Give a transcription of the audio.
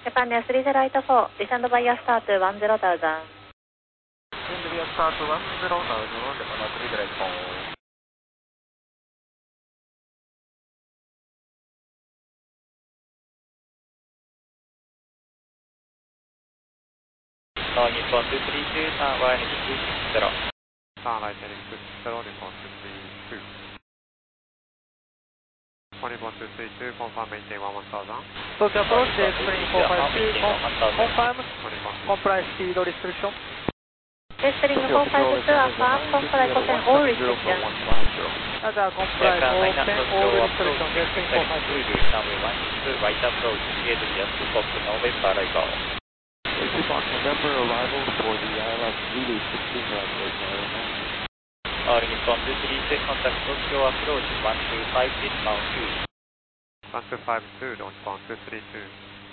Japan Air 3084, descend via start 10,000. Descend via start 10,000, Japan Air 3084. Nippon 232, turn right heading 260. Turn right heading 260, Nippon 232. Nippon 232, confirm maintain 11,000. Tokyo approach, spring 452, confirm, comply speed restriction. Spring 452, affirm, comply contain all restrictions. Comply contain all restrictions, spring 452. Runway 16, right approach, gate just Fox November arrival. November arrival for the ILS Zulu 16 runway. Nippon 232, contact Tokyo approach 125 inbound 2. 125-2, Nippon 232.